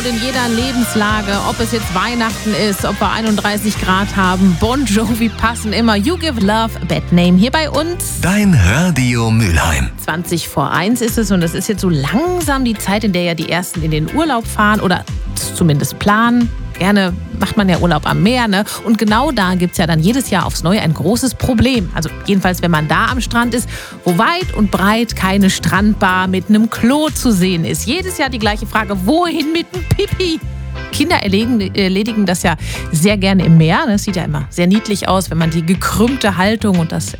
in jeder Lebenslage, ob es jetzt Weihnachten ist, ob wir 31 Grad haben. Bon Jovi passen immer. You Give Love a Bad Name hier bei uns. Dein Radio Mülheim. 20 vor 1 ist es und es ist jetzt so langsam die Zeit, in der ja die Ersten in den Urlaub fahren oder zumindest planen. Gerne macht man ja Urlaub am Meer, ne? Und genau da gibt es ja dann jedes Jahr aufs Neue ein großes Problem. Also jedenfalls, wenn man da am Strand ist, wo weit und breit keine Strandbar mit einem Klo zu sehen ist. Jedes Jahr die gleiche Frage, wohin mit dem Pipi? Kinder erledigen das ja sehr gerne im Meer. Das sieht ja immer sehr niedlich aus, wenn man die gekrümmte Haltung und das